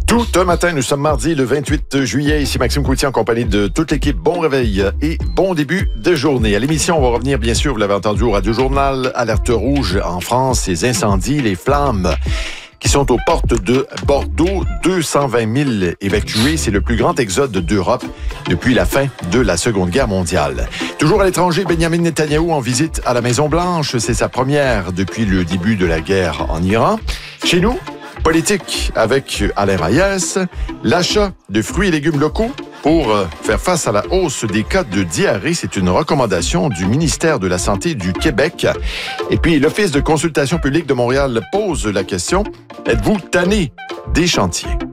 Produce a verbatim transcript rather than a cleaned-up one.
Tout un matin, nous sommes mardi le vingt-huit juillet. Ici Maxime Coutier en compagnie de toute l'équipe. Bon réveil et bon début de journée. À l'émission, on va revenir bien sûr, vous l'avez entendu au Radio Journal, alerte rouge en France, ces incendies, les flammes qui sont aux portes de Bordeaux. deux cent vingt mille évacués. C'est le plus grand exode d'Europe depuis la fin de la Seconde Guerre mondiale. Toujours à l'étranger, Benjamin Netanyahou en visite à la Maison-Blanche. C'est sa première depuis le début de la guerre en Iran. Chez nous, politique avec Alain Reyes, l'achat de fruits et légumes locaux pour faire face à la hausse des cas de diarrhée. C'est une recommandation du ministère de la Santé du Québec. Et puis, l'Office de consultation publique de Montréal pose la question, êtes-vous tanné des chantiers?